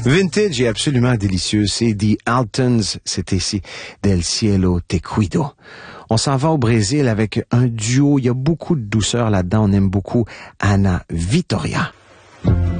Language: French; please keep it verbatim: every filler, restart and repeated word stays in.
Vintage et absolument délicieux, c'est The Altons, c'est ici Del Cielo Te Cuido. On s'en va au Brésil avec un duo, il y a beaucoup de douceur là-dedans, on aime beaucoup Ana Vitória.